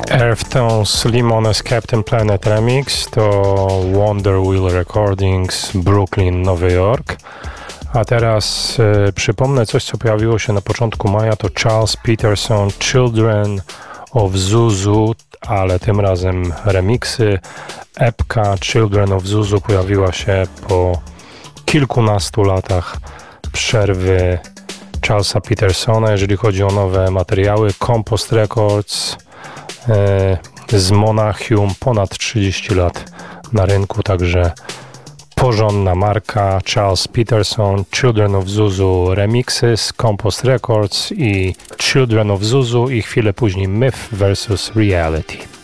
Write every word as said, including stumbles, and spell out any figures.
Earthtones Limones Captain Planet Remix to Wonder Wheel Recordings, Brooklyn, Nowy Jork. A teraz e, przypomnę coś, co pojawiło się na początku maja, to Charles Peterson, Children of Zuzu, ale tym razem remixy. Epka Children of Zuzu pojawiła się po kilkunastu latach przerwy Charlesa Petersona, jeżeli chodzi o nowe materiały. Compost Records e, z Monachium, ponad trzydzieści lat na rynku, także porządna marka. Charles Peterson, Children of Zuzu remixy z Compost Records i Children of Zuzu i chwilę później Myth versus Reality.